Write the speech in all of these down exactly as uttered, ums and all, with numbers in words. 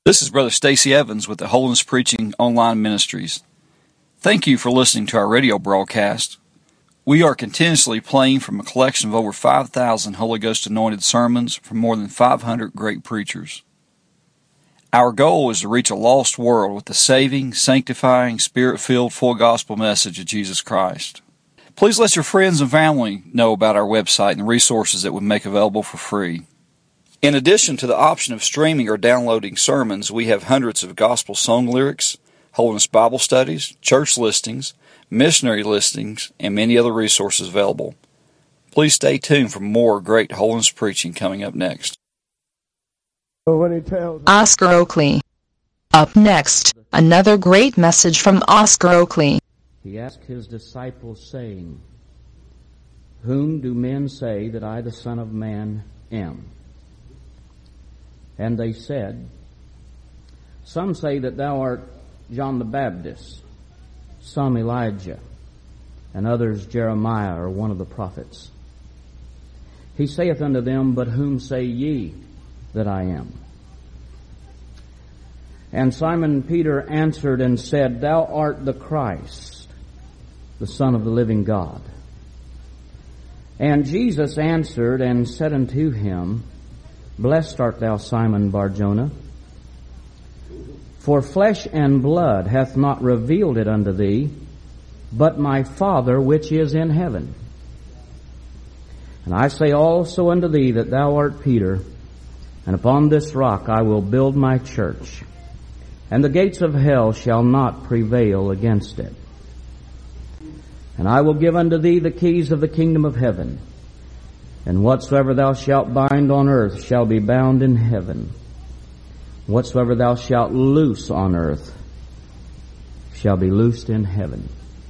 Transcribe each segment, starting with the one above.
This is Brother Stacy Evans with the Holiness Preaching Online Ministries. Thank you for listening to our radio broadcast. We are continuously playing from a collection of over five thousand Holy Ghost anointed sermons from more than five hundred great preachers. Our goal is to reach a lost world with the saving, sanctifying, spirit-filled, full gospel message of Jesus Christ. Please let your friends and family know about our website and the resources that we make available for free. In addition to the option of streaming or downloading sermons, we have hundreds of gospel song lyrics, Holiness Bible studies, church listings, missionary listings, and many other resources available. Please stay tuned for more great holiness preaching coming up next. Oscar Oakley. Up next, another great message from Oscar Oakley. He asked his disciples, saying, "Whom do men say that I, the Son of Man, am?" And they said, "Some say that thou art John the Baptist, some Elijah, and others Jeremiah or one of the prophets." He saith unto them, "But whom say ye that I am?" And Simon Peter answered and said, "Thou art the Christ, the Son of the living God." And Jesus answered and said unto him, "Blessed art thou, Simon Bar-Jonah, for flesh and blood hath not revealed it unto thee, but my Father which is in heaven. And I say also unto thee that thou art Peter, and upon this rock I will build my church, and the gates of hell shall not prevail against it. And I will give unto thee the keys of the kingdom of heaven. And whatsoever thou shalt bind on earth shall be bound in heaven. Whatsoever thou shalt loose on earth shall be loosed in heaven."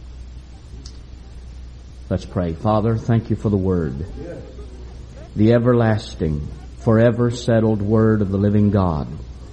Let's pray. Father, thank you for the Word, the everlasting, forever settled Word of the living God.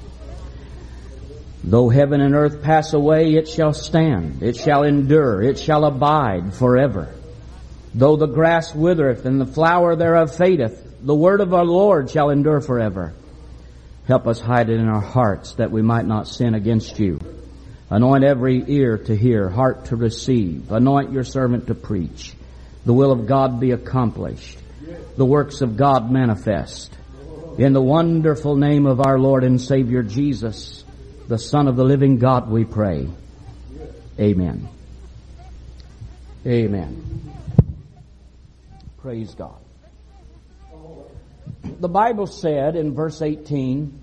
Though heaven and earth pass away, it shall stand, it shall endure, it shall abide forever. Though the grass withereth and the flower thereof fadeth, the word of our Lord shall endure forever. Help us hide it in our hearts that we might not sin against you. Anoint every ear to hear, heart to receive. Anoint your servant to preach. The will of God be accomplished. The works of God manifest. In the wonderful name of our Lord and Savior Jesus, the Son of the living God, we pray. Amen. Amen. Praise God. The Bible said in verse eighteen,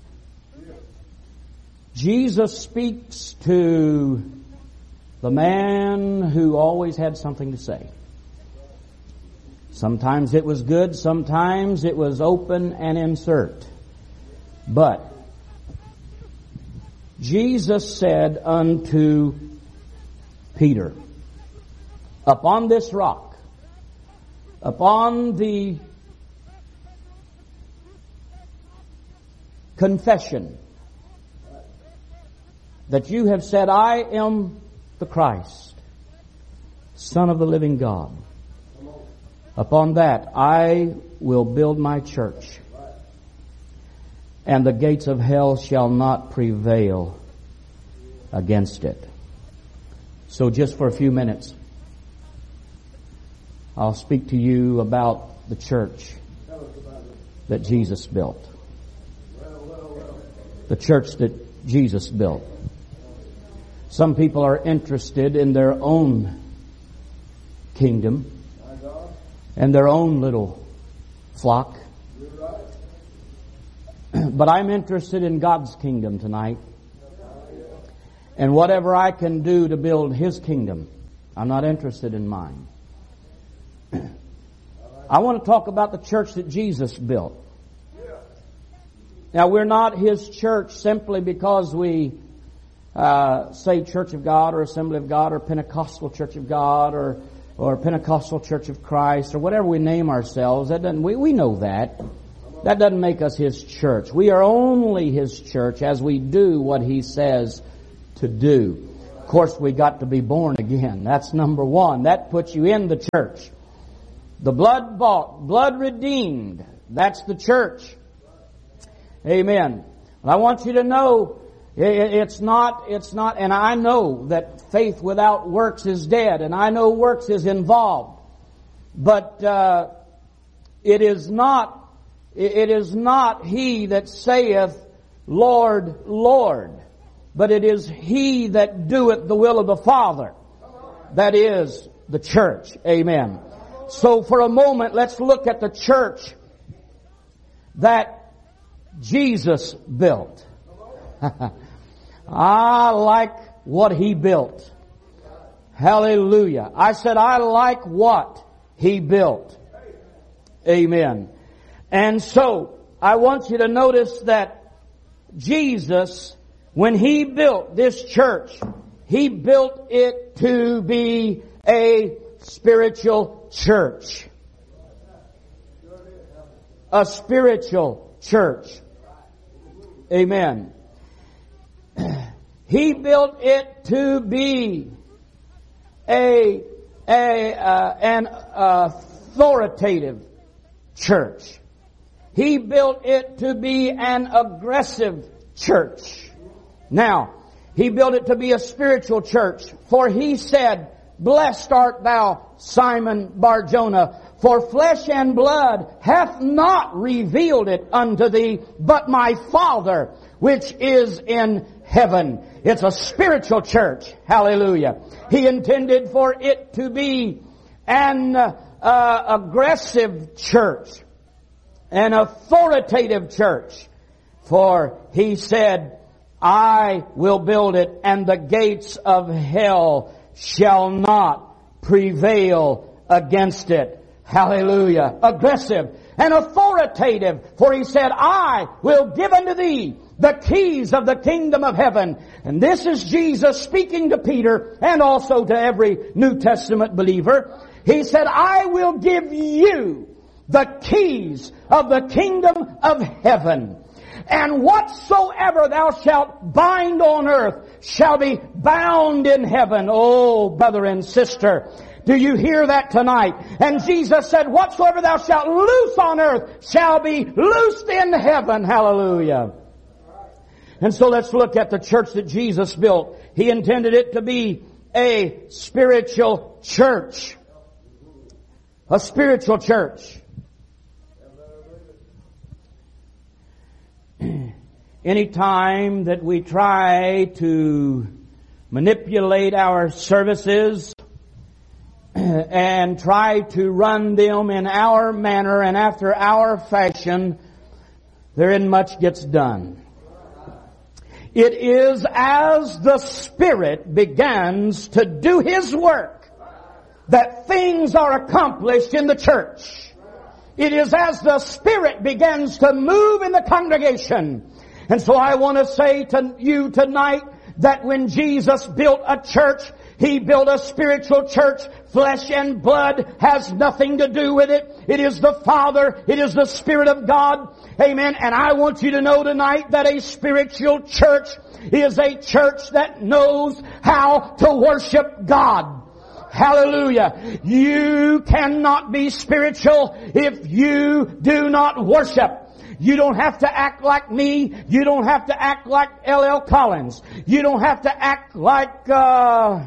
Jesus speaks to the man who always had something to say. Sometimes it was good, sometimes it was open and insert. But Jesus said unto Peter, "Upon this rock, upon the confession that you have said, I am the Christ, Son of the living God, upon that I will build my church, and the gates of hell shall not prevail against it." So just for a few minutes, I'll speak to you about the church that Jesus built. The church that Jesus built. Some people are interested in their own kingdom and their own little flock. But I'm interested in God's kingdom tonight. And whatever I can do to build His kingdom, I'm not interested in mine. I want to talk about the church that Jesus built. Now, we're not His church simply because we uh, say Church of God or Assembly of God or Pentecostal Church of God or or Pentecostal Church of Christ or whatever we name ourselves. That doesn't, we, we know that. That doesn't make us His church. We are only His church as we do what He says to do. Of course, we got to be born again. That's number one. That puts you in the church. The blood bought, blood redeemed. That's the church. Amen. And I want you to know it's not, it's not, and I know that faith without works is dead, and I know works is involved. But uh, it is not, it is not he that saith, Lord, Lord, but it is he that doeth the will of the Father. That is the church. Amen. So for a moment, let's look at the church that Jesus built. I like what he built. Hallelujah. I said, I like what he built. Amen. And so, I want you to notice that Jesus, when he built this church, he built it to be a spiritual church. A spiritual church. Amen. He built it to be a, a uh, an authoritative church. He built it to be an aggressive church. Now, he built it to be a spiritual church. For he said, Blessed art thou, Simon Bar-Jonah, for flesh and blood hath not revealed it unto thee, but my Father which is in heaven. It's a spiritual church. Hallelujah. He intended for it to be an uh, aggressive church. An authoritative church. For he said, I will build it, and the gates of hell shall not prevail against it. Hallelujah. Aggressive and authoritative. For he said, I will give unto thee the keys of the kingdom of heaven. And this is Jesus speaking to Peter and also to every New Testament believer. He said, I will give you the keys of the kingdom of heaven. And whatsoever thou shalt bind on earth shall be bound in heaven. Oh, brother and sister, do you hear that tonight? And Jesus said, whatsoever thou shalt loose on earth shall be loosed in heaven. Hallelujah. And so let's look at the church that Jesus built. He intended it to be a spiritual church. A spiritual church. Any time that we try to manipulate our services and try to run them in our manner and after our fashion, there isn't much gets done. It is as the Spirit begins to do His work that things are accomplished in the church. It is as the Spirit begins to move in the congregation. And so I want to say to you tonight that when Jesus built a church, He built a spiritual church. Flesh and blood has nothing to do with it. It is the Father. It is the Spirit of God. Amen. And I want you to know tonight that a spiritual church is a church that knows how to worship God. Hallelujah. You cannot be spiritual if you do not worship. You don't have to act like me. You don't have to act like L L Collins. You don't have to act like, uh,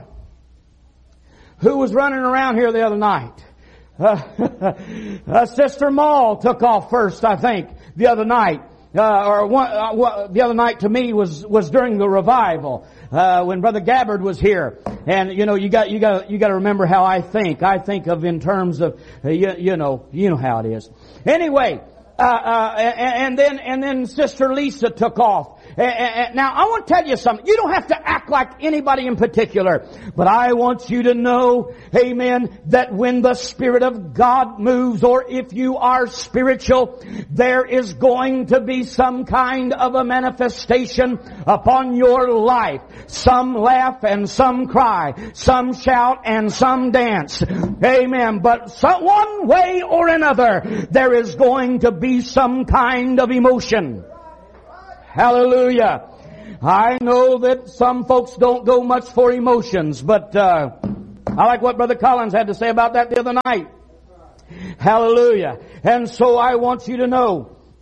who was running around here the other night? Uh, uh, Sister Maul took off first, I think, the other night. Uh, or one, uh, what, the other night to me was, was during the revival, uh, when Brother Gabbard was here. And, you know, you got, you got, you got to remember how I think. I think of in terms of, uh, you, you know, you know how it is. Anyway, uh, uh, and, and then, and then Sister Lisa took off. Now, I want to tell you something. You don't have to act like anybody in particular. But I want you to know, amen, that when the Spirit of God moves, or if you are spiritual, there is going to be some kind of a manifestation upon your life. Some laugh and some cry. Some shout and some dance. Amen. But some, one way or another, there is going to be some kind of emotion. Hallelujah. I know that some folks don't go much for emotions, but uh, I like what Brother Collins had to say about that the other night. Hallelujah. And so I want you to know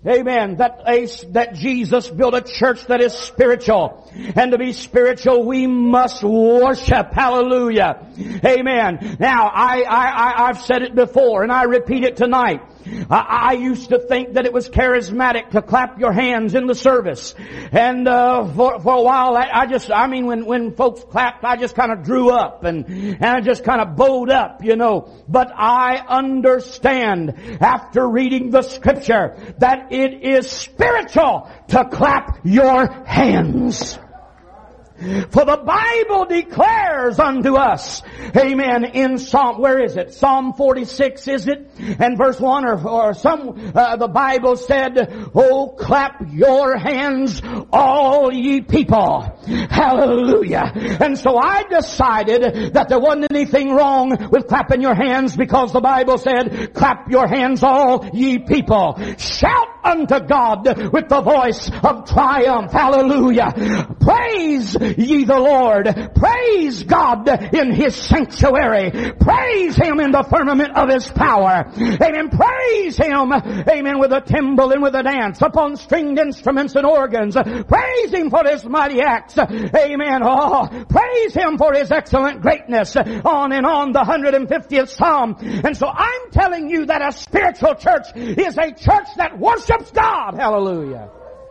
Amen. That, a, that Jesus built a church that is spiritual. And to be spiritual, we must worship. Hallelujah. Amen. Now, I, I, I, I've said it before and I repeat it tonight. I, I used to think that it was charismatic to clap your hands in the service. And, uh, for, for a while, I, I just, I mean, when, when folks clapped, I just kind of drew up and, and I just kind of bowed up, you know. But I understand after reading the scripture that it is spiritual to clap your hands. For the Bible declares unto us, amen, in Psalm, where is it? Psalm forty-six, is it? And verse one or, or some, uh, the Bible said, oh, clap your hands, all ye people. Hallelujah. And so I decided that there wasn't anything wrong with clapping your hands because the Bible said, clap your hands, all ye people. Shout unto God with the voice of triumph. Hallelujah. Praise ye the Lord. Praise God in His sanctuary. Praise Him in the firmament of His power. Amen. Praise Him, amen, with a timbrel and with a dance upon stringed instruments and organs. Praise Him for His mighty acts. Amen. Oh, praise Him for His excellent greatness. On and on, the one hundred fiftieth Psalm. And so I'm telling you that a spiritual church is a church that worships God. Hallelujah.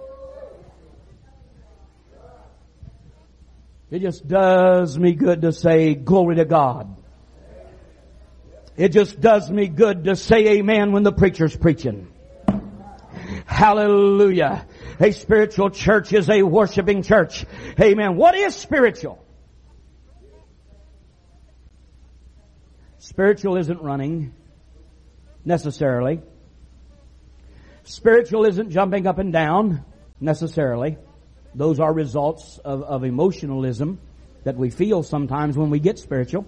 It just does me good to say glory to God. It just does me good to say amen when the preacher's preaching. Hallelujah. A spiritual church is a worshiping church. Amen. What is spiritual? Spiritual isn't running necessarily. Spiritual isn't jumping up and down necessarily. Those are results of, of emotionalism that we feel sometimes when we get spiritual.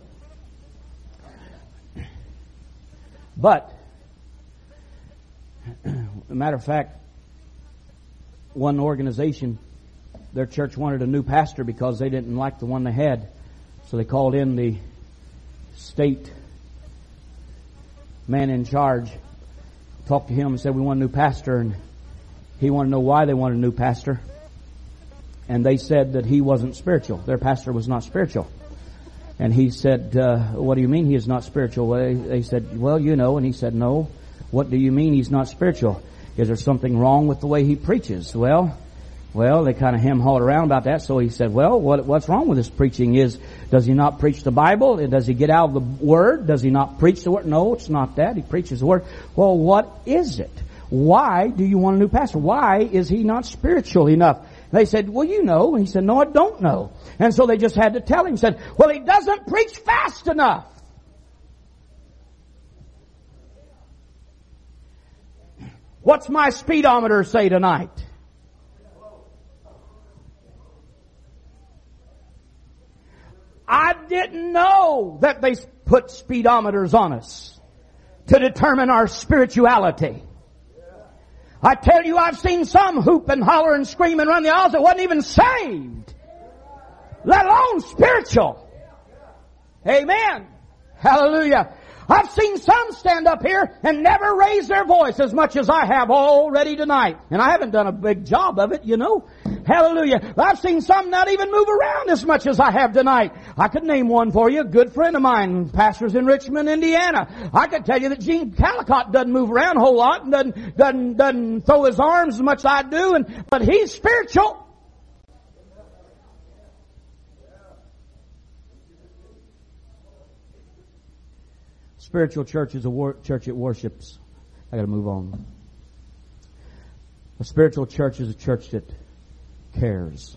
But, as a matter of fact, one organization, their church wanted a new pastor because they didn't like the one they had. So they called in the state man in charge, talked to him and said, we want a new pastor. And he wanted to know why they wanted a new pastor. And they said that he wasn't spiritual. Their pastor was not spiritual. And he said, uh, what do you mean he is not spiritual? Well, they, they said, well, you know. And he said, no. What do you mean he's not spiritual? Is there something wrong with the way he preaches? Well, well, they kind of hem-hawed around about that. So he said, well, what, what's wrong with his preaching is, does he not preach the Bible? Does he get out of the Word? Does he not preach the Word? No, it's not that. He preaches the Word. Well, what is it? Why do you want a new pastor? Why is he not spiritual enough? They said, well, you know. And he said, no, I don't know. And so they just had to tell him. He said, well, he doesn't preach fast enough. What's my speedometer say tonight? I didn't know that they put speedometers on us to determine our spirituality. I tell you, I've seen some hoop and holler and scream and run the aisles that wasn't even saved, let alone spiritual. Amen. Hallelujah. I've seen some stand up here and never raise their voice as much as I have already tonight. And I haven't done a big job of it, you know. Hallelujah. I've seen some not even move around as much as I have tonight. I could name one for you. A good friend of mine, pastors in Richmond, Indiana. I could tell you that Gene Callicott doesn't move around a whole lot and doesn't, doesn't, doesn't throw his arms as much as I do, and, but he's spiritual. Spiritual church is a wor- church that worships. I got to move on. A spiritual church is a church that cares.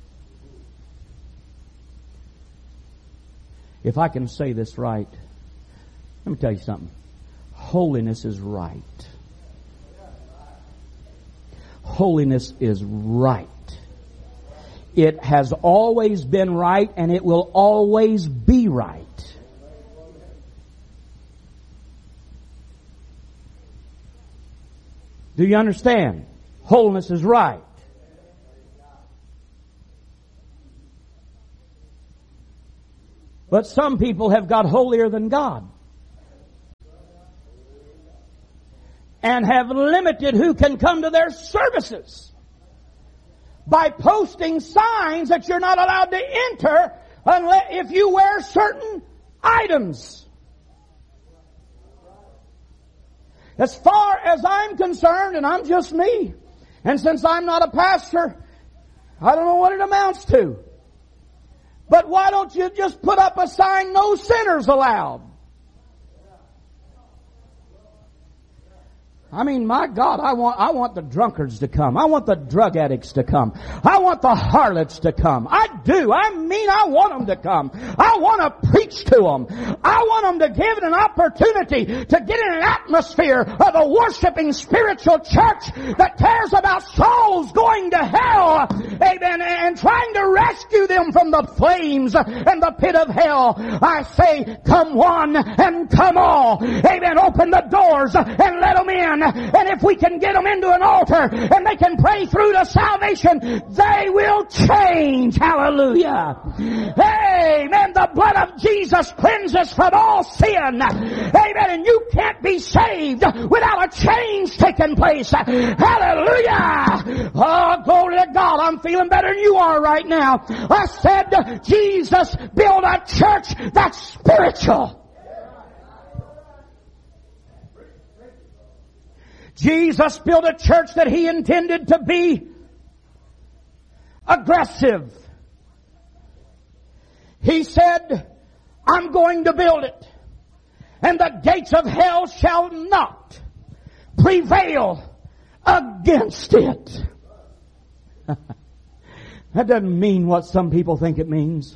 If I can say this right, let me tell you something. Holiness is right. Holiness is right. It has always been right, and it will always be right. Do you understand? Holiness is right. But some people have got holier than God. and have limited who can come to their services by posting signs that you're not allowed to enter unless if you wear certain items. As far as I'm concerned, and I'm just me, and since I'm not a pastor, I don't know what it amounts to. But why don't you just put up a sign, no sinners allowed? I mean, my God, I want, I want the drunkards to come. I want the drug addicts to come. I want the harlots to come. I do. I mean, I want them to come. I want to preach to them. I want them to give it an opportunity to get in an atmosphere of a worshiping spiritual church that cares about souls going to hell. Amen. And trying to rescue them from the flames and the pit of hell. I say, come one and come all. Amen. Open the doors and let them in. And if we can get them into an altar and they can pray through to salvation, they will change. Hallelujah. Amen. The blood of Jesus cleanses from all sin. Amen. And you can't be saved without a change taking place. Hallelujah. Oh, glory to God. I'm feeling better than you are right now. I said Jesus built a church that's spiritual. Jesus built a church that He intended to be aggressive. He said, I'm going to build it, and the gates of hell shall not prevail against it. That doesn't mean what some people think it means.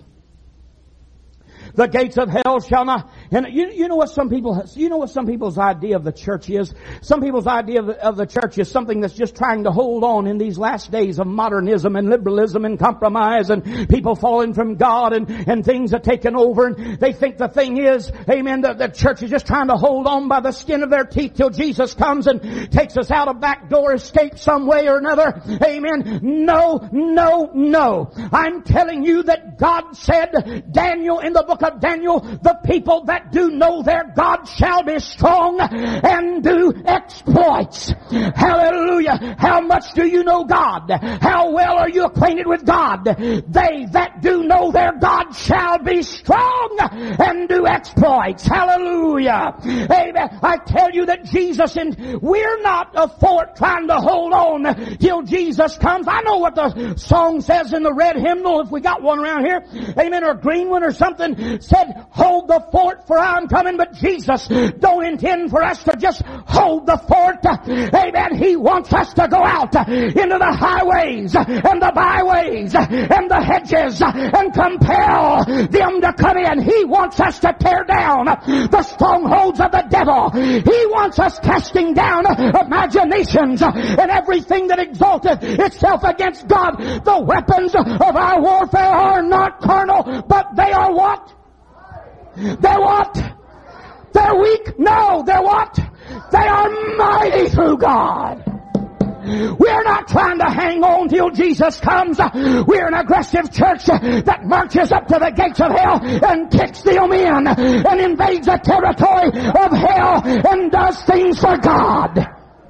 The gates of hell shall not. And you, you know what some people, you know what some people's idea of the church is? Some people's idea of the, of the church is something that's just trying to hold on in these last days of modernism and liberalism and compromise and people falling from God and, and things are taken over, and they think the thing is, amen, the, the church is just trying to hold on by the skin of their teeth till Jesus comes and takes us out a back door, escape some way or another. Amen. No, no, no. I'm telling you that God said, Daniel, in the book of Daniel, the people that do know their God shall be strong and do exploits. Hallelujah. How much do you know God? How well are you acquainted with God? They that do know their God shall be strong and do exploits. Hallelujah. Amen. I tell you that Jesus, and we're not a fort trying to hold on till Jesus comes. I know what the song says in the red hymnal, if we got one around here. Amen. Or a green one or something. Said, hold the fort for I'm coming. But Jesus don't intend for us to just hold the fort. Amen. He wants us to go out into the highways and the byways and the hedges and compel them to come in. He wants us to tear down the strongholds of the devil. He wants us casting down imaginations and everything that exalteth itself against God. The weapons of our warfare are not carnal, but they are what? They're what? They're weak? No, they're what? They are mighty through God. We're not trying to hang on till Jesus comes. We're an aggressive church that marches up to the gates of hell and kicks them in and invades the territory of hell and does things for God.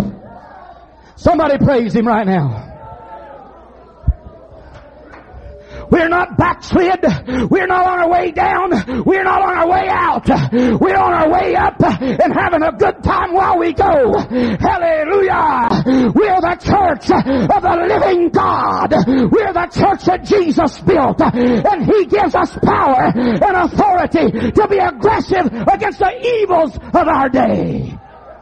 Somebody praise Him right now. We're not backslid. We're not on our way down. We're not on our way out. We're on our way up and having a good time while we go. Hallelujah. We're the church of the living God. We're the church that Jesus built. And He gives us power and authority to be aggressive against the evils of our day.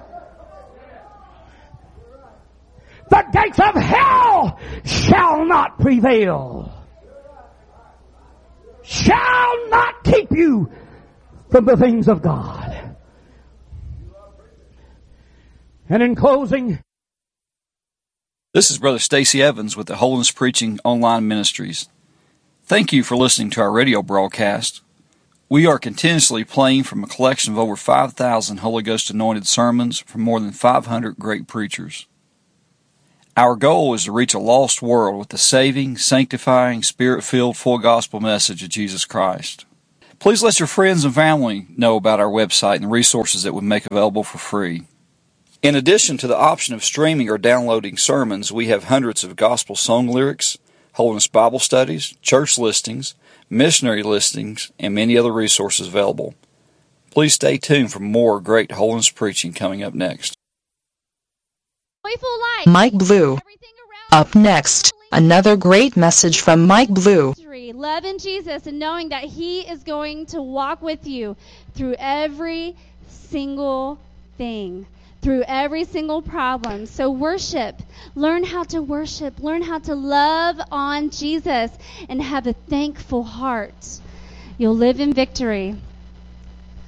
The gates of hell shall not prevail. Shall not keep you from the things of God. And in closing, this is Brother Stacy Evans with the Holiness Preaching Online Ministries. Thank you for listening to our radio broadcast. We are continuously playing from a collection of over five thousand Holy Ghost anointed sermons from more than five hundred great preachers. Our goal is to reach a lost world with the saving, sanctifying, Spirit-filled, full gospel message of Jesus Christ. Please let your friends and family know about our website and the resources that we make available for free. In addition to the option of streaming or downloading sermons, we have hundreds of gospel song lyrics, Holiness Bible studies, church listings, missionary listings, and many other resources available. Please stay tuned for more great holiness preaching coming up next. Mike Blue. Up next, another great message from Mike Blue. Loving Jesus and knowing that He is going to walk with you through every single thing, through every single problem. So worship. Learn how to worship. Learn how to love on Jesus and have a thankful heart. You'll live in victory.